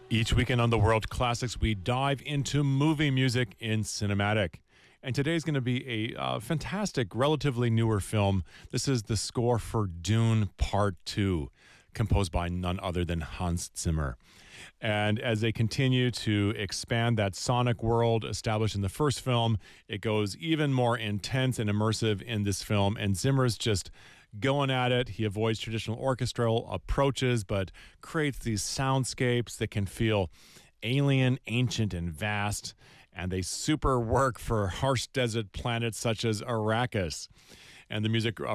Each weekend on the World Classics, we dive into movie music in cinematic. And today's going to be a fantastic, relatively newer film. This is the score for Dune Part 2, composed by none other than Hans Zimmer. And as they continue to expand that sonic world established in the first film, it goes even more intense and immersive in this film. And Zimmer's just going at it. He avoids traditional orchestral approaches, but creates these soundscapes that can feel alien, ancient, and vast. And they super work for harsh desert planets such as Arrakis. And the music